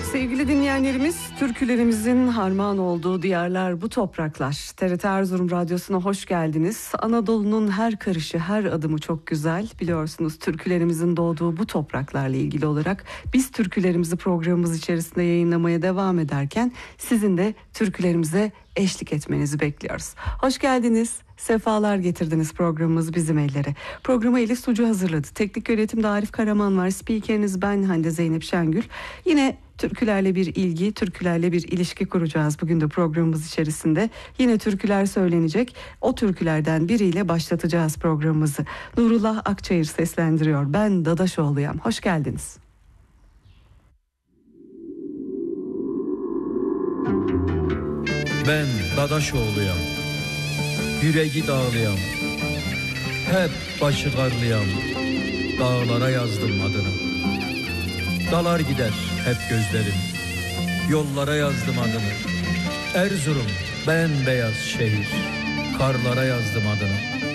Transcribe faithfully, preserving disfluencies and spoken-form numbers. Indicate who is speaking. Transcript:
Speaker 1: Sevgili dinleyenlerimiz, türkülerimizin harman olduğu diyarlar, bu topraklar. T R T Erzurum Radyosu'na hoş geldiniz. Anadolu'nun her karışı, her adımı çok güzel. Biliyorsunuz, türkülerimizin doğduğu bu topraklarla ilgili olarak biz türkülerimizi programımız içerisinde yayınlamaya devam ederken sizin de türkülerimize eşlik etmenizi bekliyoruz. Hoş geldiniz. Sefalar getirdiniz programımız bizim ellere. Programı Elif Sucu hazırladı. Teknik yönetimde Arif Karaman var. Spikeriniz ben, Hande Zeynep Şengül. Yine türkülerle bir ilgi, türkülerle bir ilişki kuracağız bugün de programımız içerisinde. Yine türküler söylenecek. O türkülerden biriyle başlatacağız programımızı. Nurullah Akçayır seslendiriyor. Ben Dadaşoğlu'yam. Hoş geldiniz.
Speaker 2: Ben Dadaşoğlu'yam. Yüreği dağlayan, hep başı karlayan, dağlara yazdım adını. Dalar gider hep gözlerim, yollara yazdım adını. Erzurum bembeyaz şehir, karlara yazdım adını.